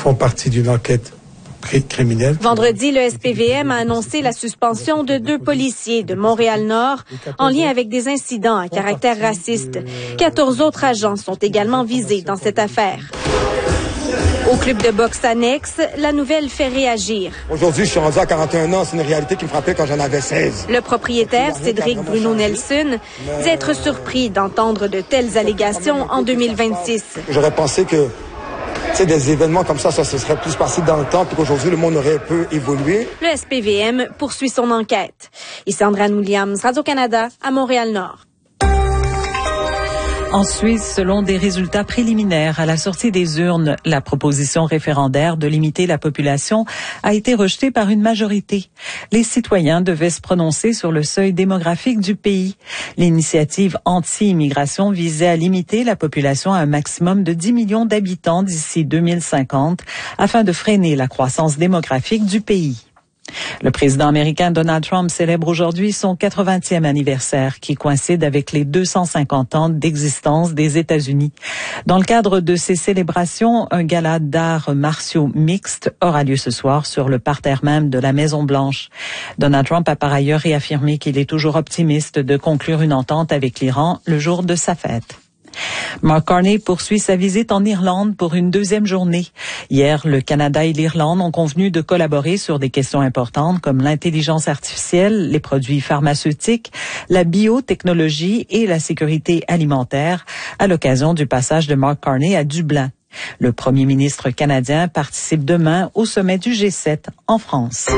font partie d'une enquête criminelle. Vendredi, le SPVM a annoncé la suspension de 2 policiers de Montréal-Nord en lien avec des incidents à caractère raciste. 14 autres agents sont également visés dans cette affaire. Au club de boxe annexe, la nouvelle fait réagir. Aujourd'hui, je suis rendu à 41 ans. C'est une réalité qui me frappait quand j'en avais 16. Le propriétaire, Cédric Bruno Nelson, dit être surpris d'entendre de telles allégations en 2026. J'aurais pensé que des événements comme ça se serait plus passé dans le temps, puis qu'aujourd'hui, le monde aurait un peu évolué. Le SPVM poursuit son enquête. Ici Andréane Williams, Radio-Canada, à Montréal-Nord. En Suisse, selon des résultats préliminaires à la sortie des urnes, la proposition référendaire de limiter la population a été rejetée par une majorité. Les citoyens devaient se prononcer sur le seuil démographique du pays. L'initiative anti-immigration visait à limiter la population à un maximum de 10 millions d'habitants d'ici 2050 afin de freiner la croissance démographique du pays. Le président américain Donald Trump célèbre aujourd'hui son 80e anniversaire qui coïncide avec les 250 ans d'existence des États-Unis. Dans le cadre de ces célébrations, un gala d'arts martiaux mixtes aura lieu ce soir sur le parterre même de la Maison-Blanche. Donald Trump a par ailleurs réaffirmé qu'il est toujours optimiste de conclure une entente avec l'Iran le jour de sa fête. Mark Carney poursuit sa visite en Irlande pour une 2e journée. Hier, le Canada et l'Irlande ont convenu de collaborer sur des questions importantes comme l'intelligence artificielle, les produits pharmaceutiques, la biotechnologie et la sécurité alimentaire à l'occasion du passage de Mark Carney à Dublin. Le premier ministre canadien participe demain au sommet du G7 en France.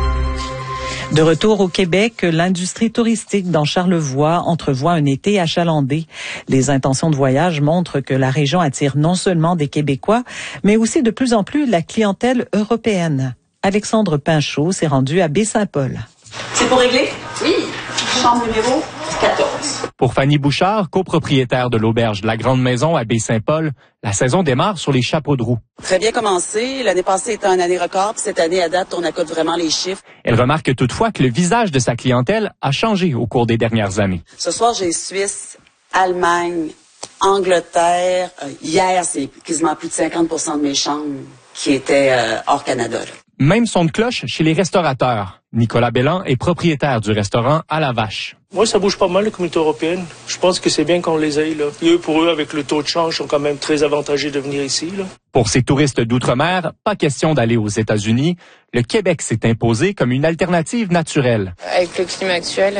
De retour au Québec, l'industrie touristique dans Charlevoix entrevoit un été achalandé. Les intentions de voyage montrent que la région attire non seulement des Québécois, mais aussi de plus en plus la clientèle européenne. Alexandre Pinchot s'est rendu à Baie-Saint-Paul. C'est pour régler? Oui. Chambre numéro 14. Pour Fanny Bouchard, copropriétaire de l'auberge de la Grande Maison à Baie-Saint-Paul, la saison démarre sur les chapeaux de roue. Très bien commencé. L'année passée était une année record, puis cette année, à date, on accote vraiment les chiffres. Elle remarque toutefois que le visage de sa clientèle a changé au cours des dernières années. Ce soir, j'ai Suisse, Allemagne, Angleterre. Hier, c'est quasiment plus de 50% de mes chambres qui étaient hors Canada. Là. Même son de cloche chez les restaurateurs. Nicolas Bellan est propriétaire du restaurant À la Vache. Moi, ça bouge pas mal, la communauté européenne. Je pense que c'est bien qu'on les aille, là. Et eux, pour eux, avec le taux de change, sont quand même très avantagés de venir ici, là. Pour ces touristes d'outre-mer, pas question d'aller aux États-Unis. Le Québec s'est imposé comme une alternative naturelle. Avec le climat actuel,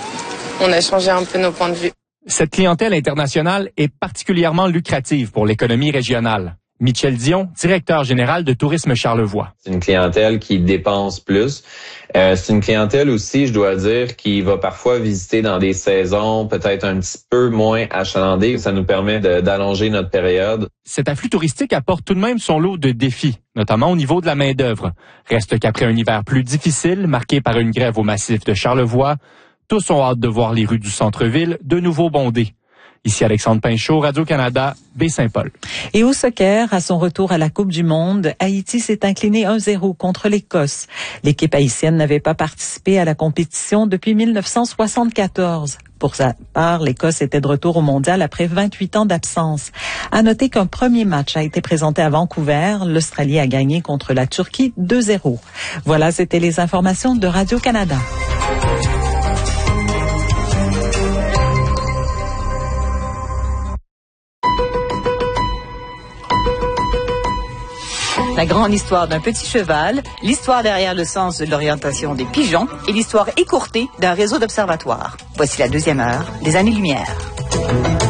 on a changé un peu nos points de vue. Cette clientèle internationale est particulièrement lucrative pour l'économie régionale. Michel Dion, directeur général de Tourisme Charlevoix. C'est une clientèle qui dépense plus. C'est une clientèle aussi, je dois dire, qui va parfois visiter dans des saisons peut-être un petit peu moins achalandées. Ça nous permet d'allonger notre période. Cet afflux touristique apporte tout de même son lot de défis, notamment au niveau de la main-d'œuvre. Reste qu'après un hiver plus difficile, marqué par une grève au massif de Charlevoix, tous ont hâte de voir les rues du centre-ville de nouveau bondées. Ici Alexandre Pinchot, Radio-Canada, Baie-Saint-Paul. Et au soccer, à son retour à la Coupe du Monde, Haïti s'est incliné 1-0 contre l'Écosse. L'équipe haïtienne n'avait pas participé à la compétition depuis 1974. Pour sa part, l'Écosse était de retour au mondial après 28 ans d'absence. À noter qu'un premier match a été présenté à Vancouver. L'Australie a gagné contre la Turquie 2-0. Voilà, c'était les informations de Radio-Canada. La grande histoire d'un petit cheval, l'histoire derrière le sens de l'orientation des pigeons et l'histoire écourtée d'un réseau d'observatoires. Voici la 2e heure des Années-Lumière.